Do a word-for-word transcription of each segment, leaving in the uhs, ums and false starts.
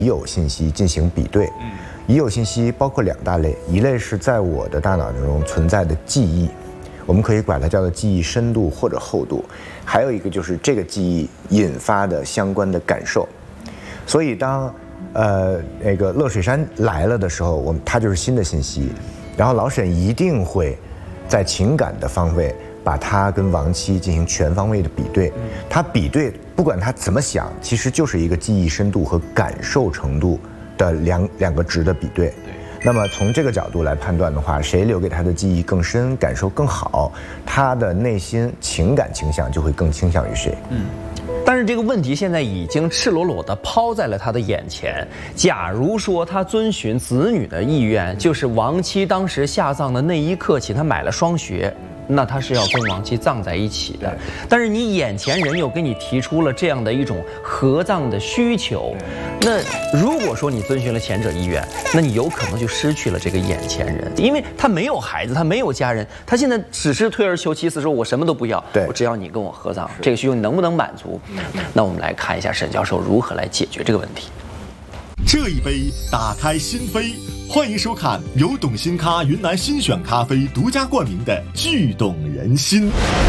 已有信息进行比对。已有信息包括两大类，一类是在我的大脑中存在的记忆，我们可以把它叫做记忆深度或者厚度，还有一个就是这个记忆引发的相关的感受。所以当呃那个乐水山来了的时候，我们它就是新的信息，然后老沈一定会在情感的方位把它跟亡妻进行全方位的比对。他比对不管他怎么想，其实就是一个记忆深度和感受程度的两两个值的比对。那么从这个角度来判断的话，谁留给他的记忆更深，感受更好，他的内心情感倾向就会更倾向于谁。 嗯。但是这个问题现在已经赤裸裸地抛在了他的眼前。假如说他遵循子女的意愿，就是亡妻当时下葬的那一刻起，他买了双鞋，那他是要跟亡妻葬在一起的。但是你眼前人又给你提出了这样的一种合葬的需求，那如果说你遵循了前者意愿，那你有可能就失去了这个眼前人，因为他没有孩子，他没有家人，他现在只是退而求其次，说我什么都不要，我只要你跟我合葬，这个需求你能不能满足？那我们来看一下沈教授如何来解决这个问题。 这一杯打开心扉，欢迎收看由董新咖云南新选咖啡独家冠名的《聚懂人心》。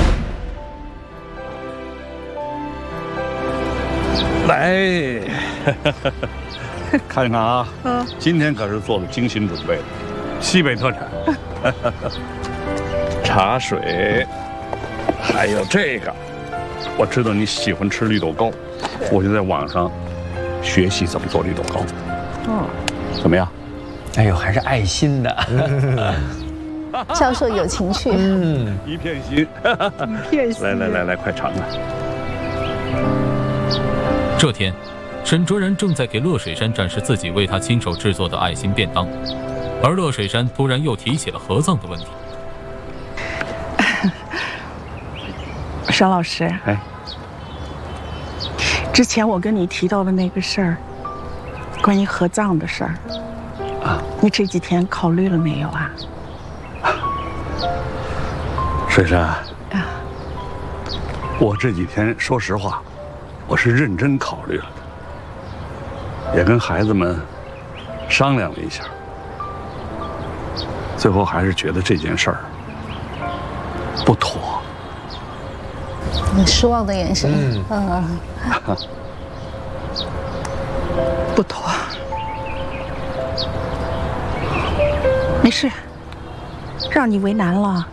来，看看啊，嗯，今天可是做了精心准备的，西北特产，茶水，还有这个，我知道你喜欢吃绿豆糕，我就在网上学习怎么做绿豆糕。嗯，怎么样？ 哎呦，还是爱心的。 教授有情趣。 嗯，一片心。 一片心。 来来来来，快尝尝。 这天，沈卓然正在给乐水山展示自己为他亲手制作的爱心便当，而乐水山突然又提起了合葬的问题。 沈老师， 哎， 之前我跟你提到的那个事儿，关于合葬的事儿，啊，你这几天考虑了没有啊？ 水山，啊，我这几天说实话，我是认真考虑了的，也跟孩子们商量了一下，最后还是觉得这件事儿不妥。 你失望的眼神，嗯，嗯不妥。没事，让你为难了。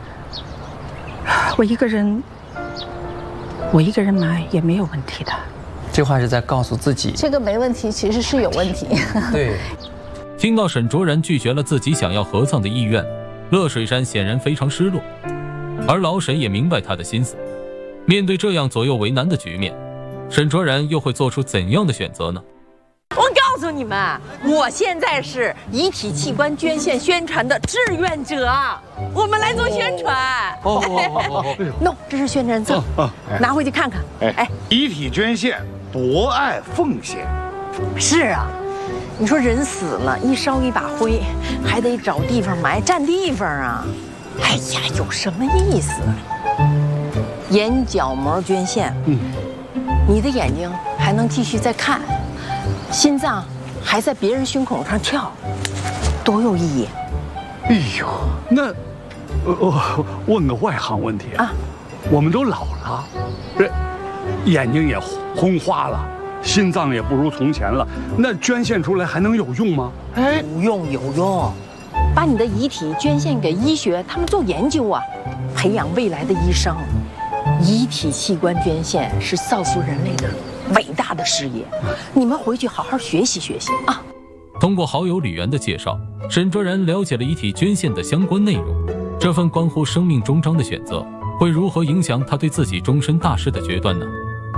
我一个人，我一个人买也没有问题的。 这话是在告诉自己， 这个没问题，其实是有问题。 对。 听到沈卓然拒绝了自己想要合葬的意愿，乐水山显然非常失落，而老沈也明白他的心思。面对这样左右为难的局面，沈卓然又会做出怎样的选择呢？ 我告诉你们，我现在是遗体器官捐献宣传的志愿者，我们来做宣传。哦哦哦！喏，这是宣传册，拿回去看看。 哎，遗体捐献，博爱奉献。 是啊，你说人死了，一烧一把灰，还得找地方埋，占地方啊。哎呀，有什么意思？眼角膜捐献，嗯，你的眼睛还能继续再看，心脏还在别人胸口上跳，多有意义！ 哎呦，那我问个外行问题啊，我们都老了，这眼睛也昏花了，心脏也不如从前了，那捐献出来还能有用吗？ 哎，有用有用，把你的遗体捐献给医学，他们做研究啊，培养未来的医生。遗体器官捐献是造福人类的伟大的事业，你们回去好好学习学习啊！ 通过好友李媛的介绍，沈卓然了解了遗体捐献的相关内容。这份关乎生命终章的选择，会如何影响他对自己终身大事的决断呢？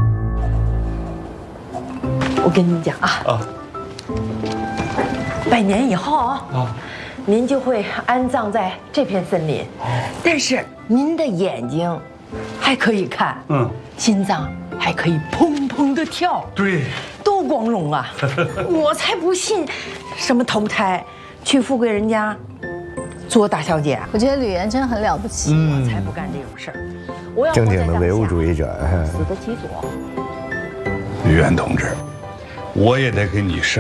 我跟你讲啊，啊百年以后啊，啊您就会安葬在这片森林，但是您的眼睛还可以看，嗯，心脏还可以砰砰的跳， 对， 多光荣啊！我才不信，什么投胎去富贵人家做大小姐。 我觉得吕岩真的很了不起， 嗯、我才不干这种事儿。我要正经的唯物主义者， 死得其所。 吕岩同志， 我也得给你申